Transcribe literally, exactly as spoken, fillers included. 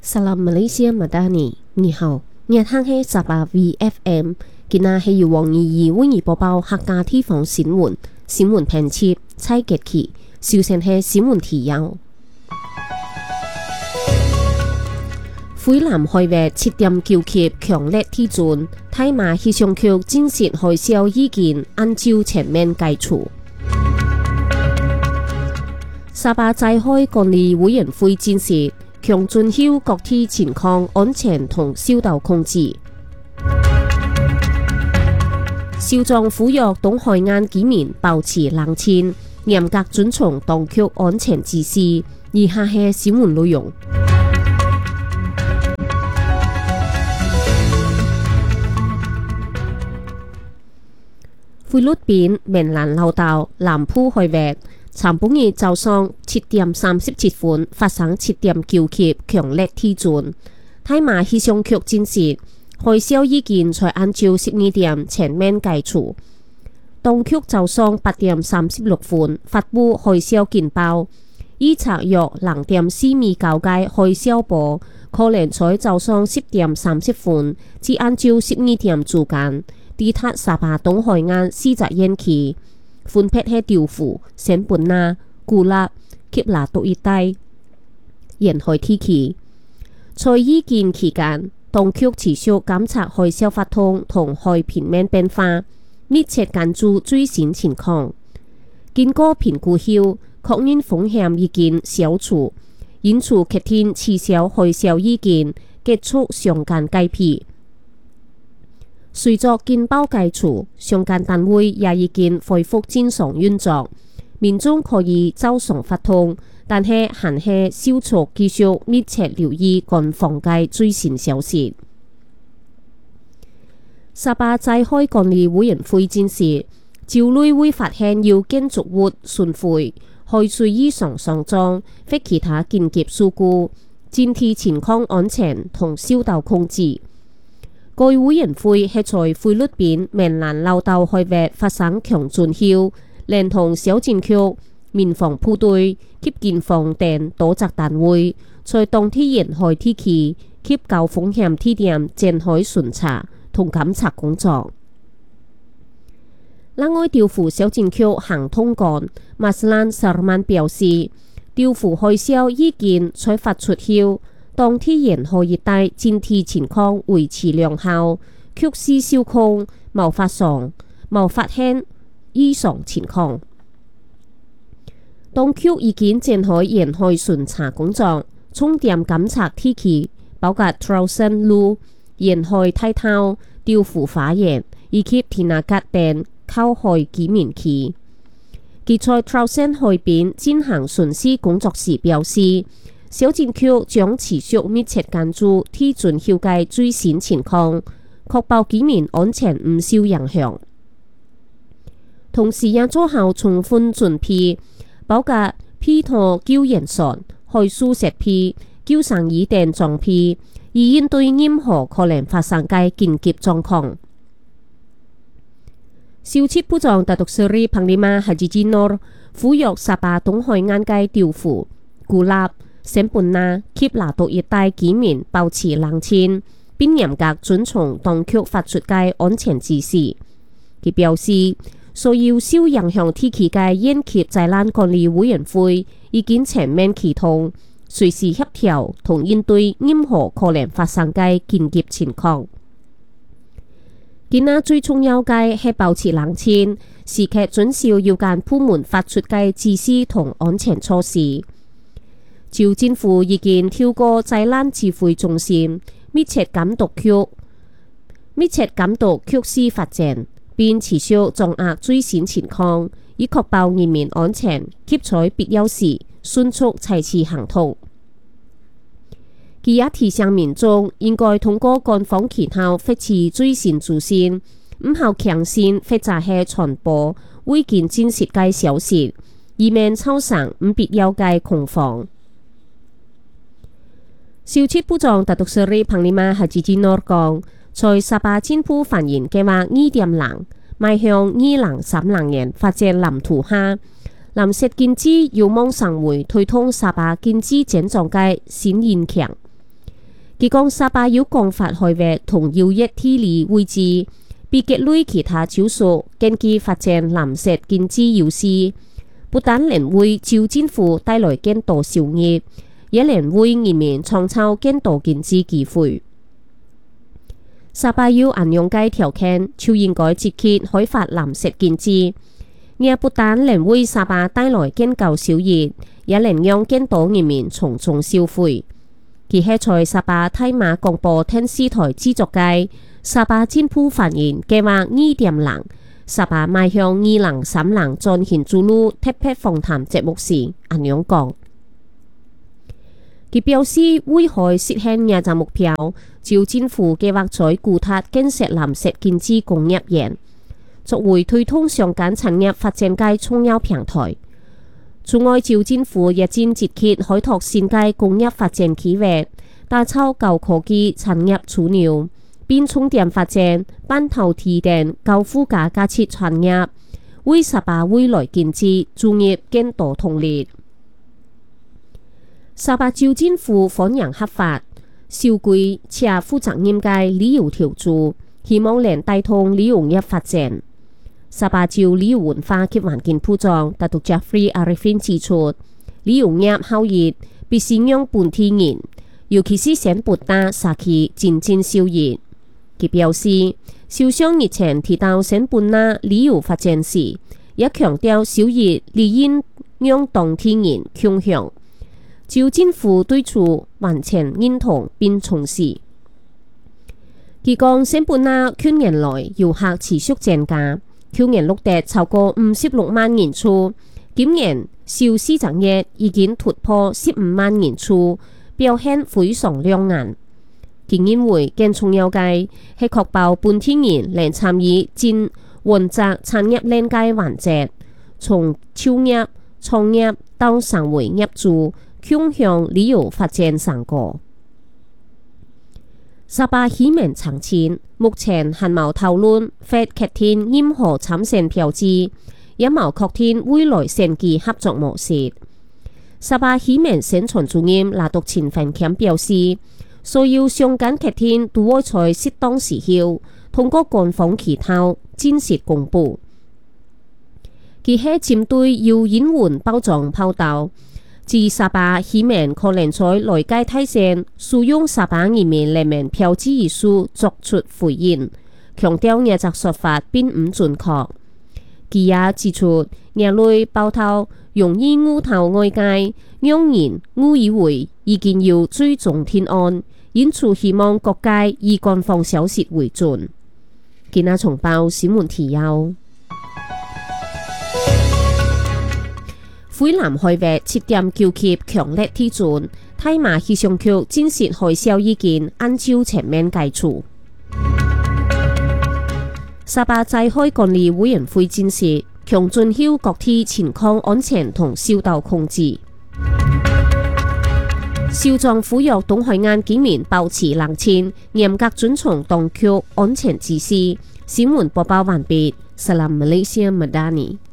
Salam Malaysia Madani，你好，日聽係十八 V F M， 今日係由黃怡怡溫怡播報客家地方新聞，新聞編輯蔡傑奇，首先係新聞提要。惠南海域七點九級強烈地震，大馬氣象局證實海嘯已經按照全面解除。沙巴召開管理委員會證實，強遵守各地情況安全同消毒控制。少壯呼籲東海岸居民保持冷靜，嚴格遵從當局安全指示。以下係新聞內容。菲律賓棉蘭老島南部海域，尋半日早上七點三十七分發生七點九級強烈地震。大馬氣象局證實，海嘯已經在按照十二點全面解除。當局早上八點三十六分發布海嘯警報，預測約零點四米高嘅海嘯波可能在早上十點三十分至按照十二點之間抵達沙巴東海岸四隻園區，分別係調布、聖本那、古納、耆那督一帶沿海地區。在意見期間，當局持續監察海嘯發動同海平面變化，密切關注最新情況。經過評估後，確認風險已經消除，因此決定撤銷海嘯意見，結束相關戒備。隨着警報解除，相關單位也已經恢復正常運作，民眾可以照常發通，但係限係消除繼續密切留意官方嘅最新消息。沙巴召開管理委員會證實，照內會發現有建築物損毀、海水異常上漲或其他緊急事故，整體情況安全同消毒控制。該委員會係在菲律賓棉蘭老島海域發生強震後，連同小戰區、民防部隊及警方等多責單位，在當地沿海地區及高風險地點展開巡查同檢查工作。另外，調布小戰區行通幹馬斯蘭薩爾曼表示，調布海嘯已經在發出後，當地沿海一帶整體情況維持良好，局勢受控，冇發生冇發現異常情況。當局已經展開沿海巡查工作，重點監察地區，包括trou森路、沿海梯頭、調布花園以及田納格等靠海居民區。佢在trou森海邊進行巡視工作時表示，小戰區將持續密切關注地震後嘅最新情況，確保居民安全唔受影響。同時也做好充分準備，包括配套救援船、海輸設備、救生衣等裝備，以應對任何可能發生嘅緊急狀況。消息部長達督斯里彭利馬哈吉吉諾呼籲沙巴東海岸嘅調布、古納、聖本那、耆那督一帶居民保持冷靜，並嚴格遵從當局發出嘅安全指示。佢表示，所有受影響地區嘅應急災難管理委員會已經全面啟動，隨時協調同應對任何可能發生嘅緊急情況。今日最重要嘅係保持冷靜，時刻遵守有關部門發出嘅指示同安全措施。州政府已經透過災難指揮中心密切監督局密切監督局勢發展，並持續掌握最新情況，以確保人民安全，及在必要時迅速採取行動。佢也提醒民眾應該通過官方渠道獲取最新資訊，唔好強信或者係傳播未經證實嘅消息，以免造成唔必要嘅恐慌。消息部長達督斯里彭利馬哈吉吉諾講，在沙巴政府發言計劃二點零邁向二零三零年發展藍圖下，藍色經濟有望成為推動沙巴經濟增長嘅新引擎。 佢講沙巴有講法開發同要益體理位置，比結類其他少數經濟發展藍色經濟優勢，不但能為州政府帶來更多收入，也能為人民創造更多經濟機會。沙巴有按樣嘅條件，就應該積極開發藍色經濟，也不但能為沙巴帶來更高收入，也能讓更多人民從中消費。佢係在沙巴大馬廣播電視台製作嘅沙巴進步發展計劃二點零，沙巴邁向二零三零進行之路特別訪談節目時，按樣講。佢表示，為可實現呢個目標，州政府計劃在古塔建設藍色經濟工業園，作為推動相關產業發展嘅重要平台。此外，州政府亦正積極開拓新嘅工業發展機會，打造高科技產業樞紐，並重點發展半導體等高附加價值產業，為沙巴未來經濟注入更多動力。沙巴州政府歡迎合法、守規且負責任嘅旅遊投資，希望能帶動旅遊業發展。沙巴州旅遊文化及環境部長達督 Jeffrey Arifin 指出，旅遊業效益必須讓本地人，尤其是先撥打社區真正受益。佢表示，首相日前提到先本那旅遊發展時，也強調受益理應讓當地人共享。州政府對此完全認同並重視。佢講，先本那去年來遊客持續增加。去年錄得超過五十六萬人次，今年首四個月已經突破十五萬人次，表現非常亮眼。佢認為更重要嘅係確保本地人能參與進混雜產業鏈嘅環節，從創業、創業到成為業主，共享旅遊發展成果。沙巴希望澄清，目前還冇討論或確定任何參選標誌，也冇確定未來選舉合作模式。沙巴希望宣傳主任拿督陳芬謙表示，所有相關決定都會在適當時候通過官方渠道正式公布。佢係針對要引援包裝報道。自沙巴希望可能在來屆大選使用沙巴人民人民標誌一書作出回應，強調呢則說法並唔準確。佢也指出，呢類報道容易誤導外界，讓人誤以為已經要追蹤天安，因此希望各界以官方消息為準。今日重報新聞提要。菲南海域七點九級強烈地震，大馬氣象局證實海嘯已經按照全面解除。沙巴災害管理委員會證實，強震後各地情況安全同受到控制。少壯呼籲東海岸居民保持冷靜，嚴格遵從當局安全指示。新聞播報完畢。Salam Malaysia Madani。